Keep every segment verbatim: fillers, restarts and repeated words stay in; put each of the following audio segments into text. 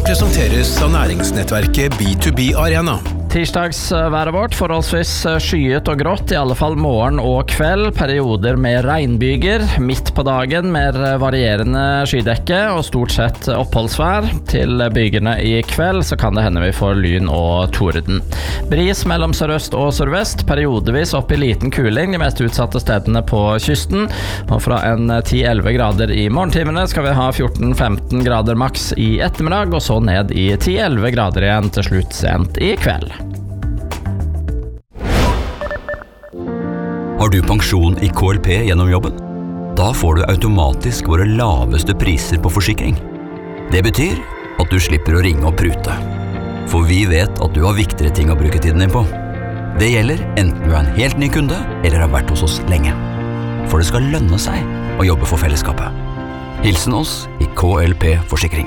presenteres av næringsnettverket B to B Arena. Tirsdagsværet vårt forholdsvis skyet og grått, i alle fall morgen og kveld. Perioder med regnbyger, midt på dagen mer varierende skydekke og stort sett oppholdsvær. Til bygene i kveld så kan det hende vi får lyn og torden. Bris mellom sørøst og sørvest, periodevis opp i liten kuling de mest utsatte stedene på kysten. Og fra en ti til elleve grader i morgentimene skal vi ha fjorten til femten grader maks i ettermiddag, og så ned i ti til elleve grader igjen til slutt sent i kveld. Har du pensjon i K L P gjennom jobben? Da får du automatisk våre laveste priser på forsikring. Det betyr at du slipper å ringe og prute. For vi vet at du har viktigere ting å bruke tiden din på. Det gjelder enten du er en helt ny kunde eller har vært hos oss lenge. For det skal lønne seg å jobbe for fellesskapet. Hilsen oss i K L P Forsikring.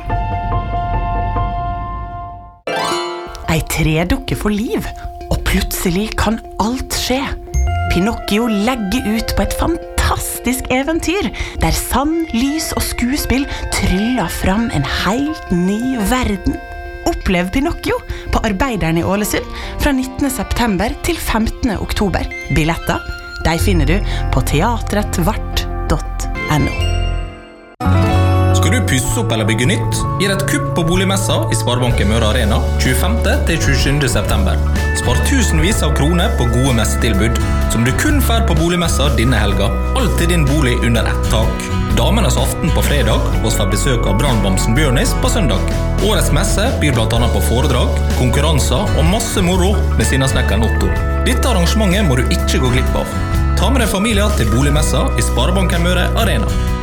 Ei tredukke for liv, og plutselig kan alt skje. Pinocchio legger ut på et fantastisk eventyr, der sand, lys og skuespill tryller fram en helt ny verden. Opplev Pinocchio på Arbeideren i Ålesund fra nittende september til femtende oktober. Billetter, de finner du på teatretvart punktum no. Skal du pusse opp eller bygge nytt? Gir et kupp på boligmessa i Sparebanken Møre Arena tjuefemte til tjuesjuende september. Spar tusenvis av kroner på gode messetilbud, som du kun får på boligmessa denne helga. Alt til din bolig under ett tak. Damenes aften på fredag, og får besøk av brannbamsen Bjørnis på søndag. Årets messe byr blant annet på foredrag, konkurranser og masse moro med sinnasnekkeren Otto. Dette arrangementet må du ikke gå glipp av. Ta med deg familier til boligmessa i Sparebanken Møre Arena.